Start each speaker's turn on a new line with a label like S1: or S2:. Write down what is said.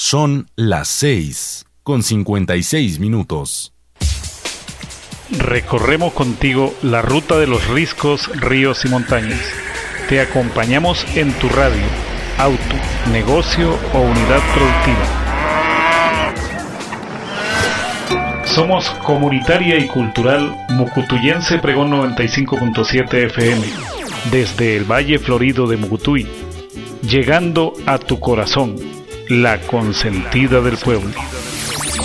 S1: Son las 6:56.
S2: Recorremos contigo la ruta de los riscos, ríos y montañas. Te acompañamos en tu radio, auto, negocio o unidad productiva. Somos comunitaria y cultural Mucutuyense Pregón 95.7 FM, desde el Valle Florido de Mucutuy, llegando a tu corazón, la consentida del pueblo.